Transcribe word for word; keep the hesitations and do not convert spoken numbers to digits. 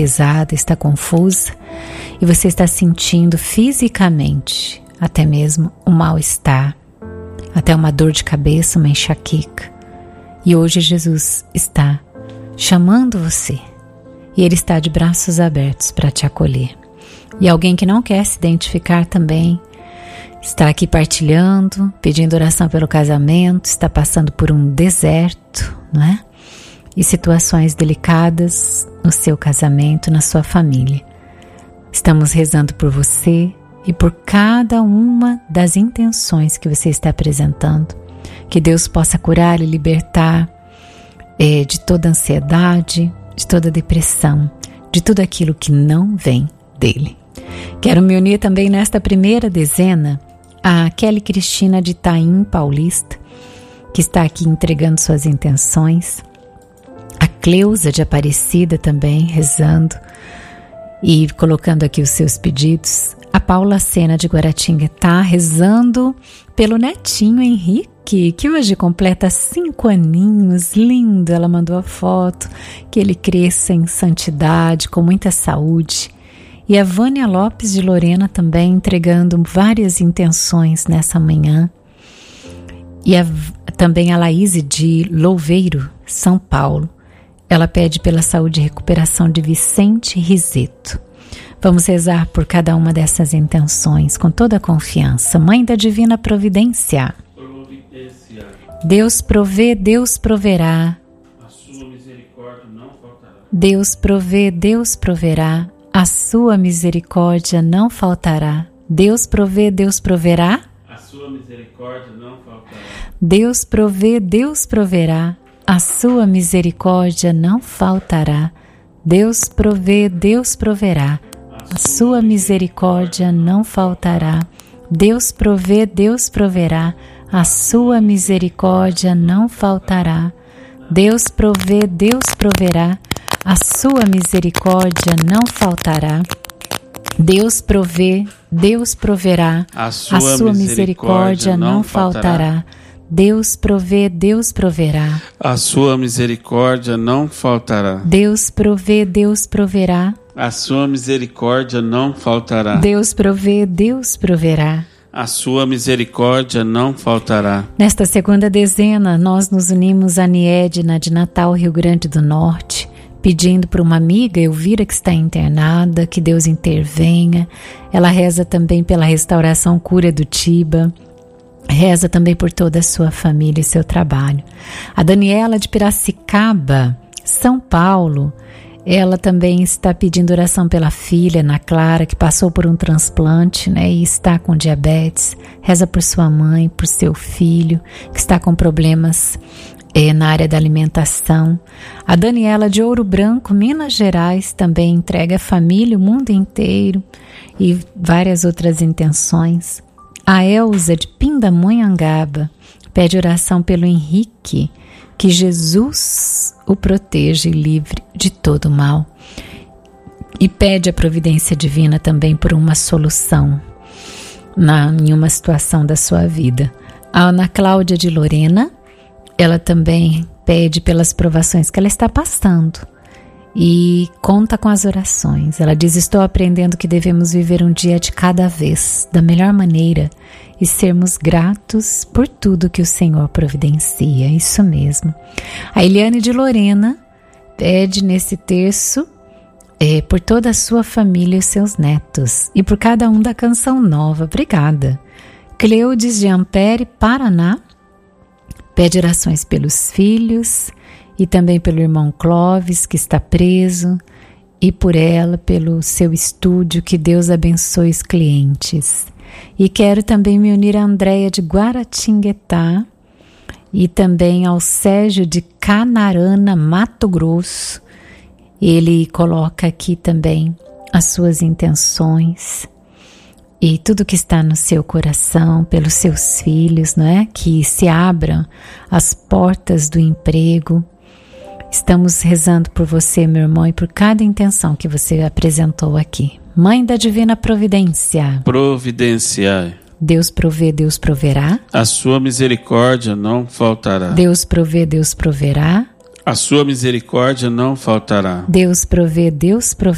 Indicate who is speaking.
Speaker 1: pesada, está confusa e você está sentindo fisicamente até mesmo um mal-estar, até uma dor de cabeça, uma enxaqueca. E hoje Jesus está chamando você e Ele está de braços abertos para te acolher. E alguém que não quer se identificar também está aqui partilhando, pedindo oração pelo casamento, está passando por um deserto, não é? E situações delicadas no seu casamento, na sua família. Estamos rezando por você e por cada uma das intenções que você está apresentando. Que Deus possa curar e libertar é, de toda ansiedade, de toda depressão, de tudo aquilo que não vem dele. Quero me unir também nesta primeira dezena a Kelly Cristina de Itaim Paulista, que está aqui entregando suas intenções. A Cleusa de Aparecida também rezando e colocando aqui os seus pedidos. A Paula Sena de Guaratinguetá rezando pelo netinho Henrique, que hoje completa cinco aninhos, lindo, ela mandou a foto, que ele cresça em santidade, com muita saúde. E a Vânia Lopes de Lorena também entregando várias intenções nessa manhã. E a, também a Laíse de Louveiro, São Paulo. Ela pede pela saúde e recuperação de Vicente Riseto. Vamos rezar por cada uma dessas intenções com toda a confiança. Mãe da Divina Providência. Providência. Deus provê, Deus proverá.
Speaker 2: A sua misericórdia não faltará.
Speaker 1: Deus provê, Deus proverá. A sua misericórdia não faltará. Deus provê, Deus proverá.
Speaker 2: A sua misericórdia não faltará.
Speaker 1: Deus provê, Deus proverá. A sua misericórdia não faltará. Deus provê, Deus proverá. A sua misericórdia não faltará. Deus provê, Deus proverá. A sua misericórdia não faltará. Deus provê, Deus proverá. A sua misericórdia não faltará. Deus provê, Deus proverá.
Speaker 2: A sua,
Speaker 1: a sua misericórdia não faltará. Deus provê, Deus proverá.
Speaker 2: A sua misericórdia não faltará.
Speaker 1: Deus provê, Deus proverá.
Speaker 2: A sua misericórdia não faltará.
Speaker 1: Deus provê, Deus proverá.
Speaker 2: A sua misericórdia não faltará.
Speaker 1: Nesta segunda dezena, nós nos unimos a Niedna de Natal, Rio Grande do Norte, pedindo para uma amiga, Elvira, que está internada, que Deus intervenha. Ela reza também pela restauração cura do Tiba. Reza também por toda a sua família e seu trabalho. A Daniela de Piracicaba, São Paulo, ela também está pedindo oração pela filha, Ana Clara, que passou por um transplante, né, e está com diabetes. Reza por sua mãe, por seu filho, que está com problemas é, na área da alimentação. A Daniela de Ouro Branco, Minas Gerais, também entrega a família, o mundo inteiro e várias outras intenções. A Elza de Pindamonhangaba pede oração pelo Henrique, que Jesus o proteja e livre de todo mal. E pede a providência divina também por uma solução na, em uma situação da sua vida. A Ana Cláudia de Lorena, ela também pede pelas provações que ela está passando. E conta com as orações. Ela diz: estou aprendendo que devemos viver um dia de cada vez, da melhor maneira, e sermos gratos por tudo que o Senhor providencia. Isso mesmo. A Eliane de Lorena pede nesse terço é, por toda a sua família e os seus netos, e por cada um da Canção Nova. Obrigada. Cleudes de Ampere, Paraná, pede orações pelos filhos, e também pelo irmão Clóvis, que está preso, e por ela, pelo seu estúdio, que Deus abençoe os clientes. E quero também me unir a Andréia de Guaratinguetá, e também ao Sérgio de Canarana, Mato Grosso. Ele coloca aqui também as suas intenções, e tudo que está no seu coração, pelos seus filhos, não é? Que se abram as portas do emprego. Estamos rezando por você, meu irmão, e por cada intenção que você apresentou aqui. Mãe da Divina Providência.
Speaker 2: Providenciai.
Speaker 1: Deus provê, Deus proverá.
Speaker 2: A sua misericórdia não faltará.
Speaker 1: Deus provê, Deus proverá.
Speaker 2: A sua misericórdia não faltará.
Speaker 1: Deus provê, Deus proverá.